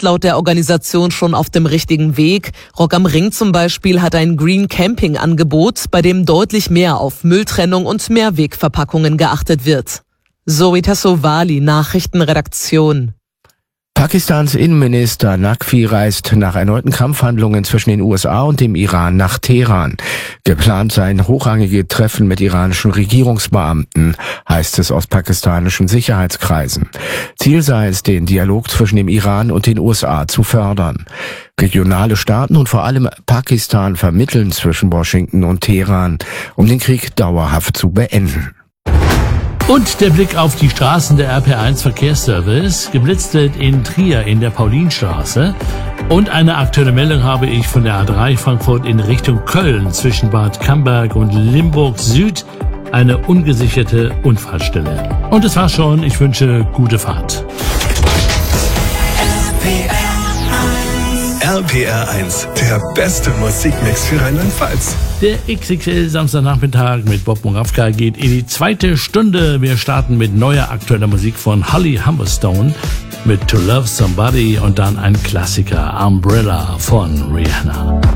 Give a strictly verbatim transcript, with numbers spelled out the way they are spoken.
laut der Organisation schon auf dem richtigen Weg. Rock am Ring zum Beispiel hat ein Green Camping Angebot, bei dem deutlich mehr auf Mülltrennung und Mehrwegverpackungen geachtet wird. Zoe Tassovali, Nachrichtenredaktion. Pakistans Innenminister Naqvi reist nach erneuten Kampfhandlungen zwischen den U S A und dem Iran nach Teheran. Geplant seien hochrangige Treffen mit iranischen Regierungsbeamten, heißt es aus pakistanischen Sicherheitskreisen. Ziel sei es, den Dialog zwischen dem Iran und den U S A zu fördern. Regionale Staaten und vor allem Pakistan vermitteln zwischen Washington und Teheran, um den Krieg dauerhaft zu beenden. Und der Blick auf die Straßen der R P eins Verkehrsservice. Geblitzt wird in Trier in der Paulinstraße. Und eine aktuelle Meldung habe ich von der A drei Frankfurt in Richtung Köln zwischen Bad Camberg und Limburg Süd. Eine ungesicherte Unfallstelle. Und das war's schon. Ich wünsche gute Fahrt. R P R eins, der beste Musikmix für Rheinland-Pfalz. Der X X L Samstagnachmittag mit Bob Moravka geht in die zweite Stunde. Wir starten mit neuer aktueller Musik von Holly Humberstone mit To Love Somebody und dann ein Klassiker Umbrella von Rihanna.